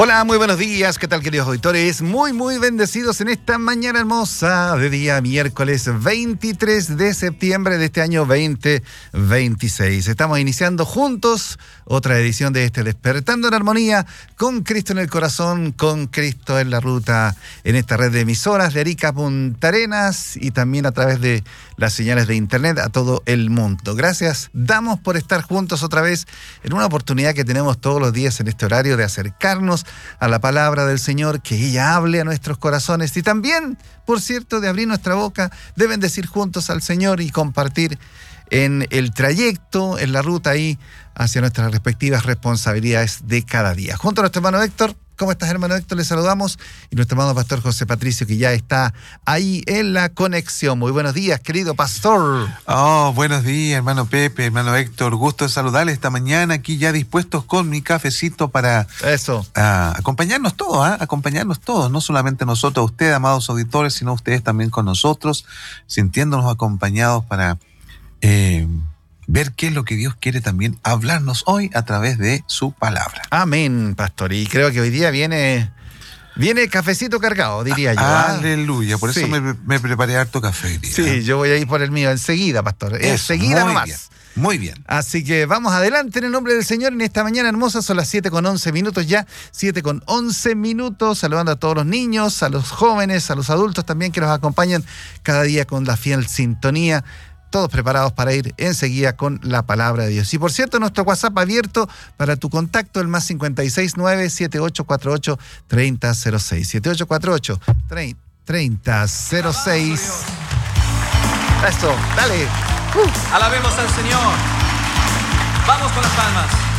Hola, muy buenos días. ¿Qué tal, queridos auditores? Muy bendecidos en esta mañana hermosa de día miércoles 23 de septiembre de este año 2026. Estamos iniciando juntos otra edición de este Despertando en Armonía, con Cristo en el corazón, con Cristo en la ruta, en esta red de emisoras de Arica a Punta Arenas y también a través de las señales de internet a todo el mundo. Gracias, damos por estar juntos otra vez en una oportunidad que tenemos todos los días en este horario de acercarnos a la palabra del Señor, que ella hable a nuestros corazones y también, por cierto, de abrir nuestra boca, de bendecir juntos al Señor y compartir en el trayecto, en la ruta ahí, hacia nuestras respectivas responsabilidades de cada día. Junto a nuestro hermano Héctor. ¿Cómo estás, hermano Héctor? Le saludamos. Y nuestro hermano pastor José Patricio, que ya está ahí en la conexión. Muy buenos días, querido pastor. Oh, buenos días, hermano Pepe, hermano Héctor. Gusto de saludarles esta mañana, aquí ya dispuestos con mi cafecito para acompañarnos todos, acompañarnos todos. No solamente nosotros, ustedes, amados auditores, sino ustedes también con nosotros, sintiéndonos acompañados para ver qué es lo que Dios quiere también hablarnos hoy a través de su palabra. Amén, pastor. Y creo que hoy día viene cafecito cargado, diría yo. Aleluya, por eso me preparé harto café. Sí, yo voy a ir por el mío enseguida, pastor. Enseguida nomás. Bien. Muy bien. Así que vamos adelante en el nombre del Señor en esta mañana hermosa. Son las 7:11 ya. 7:11. Saludando a todos los niños, a los jóvenes, a los adultos también que nos acompañan cada día con la fiel sintonía. Todos preparados para ir enseguida con la palabra de Dios. Y por cierto, nuestro WhatsApp abierto para tu contacto, el más 569-7848-3006. 7848-3006. Eso, dale. Alabemos al Señor. Vamos con las palmas.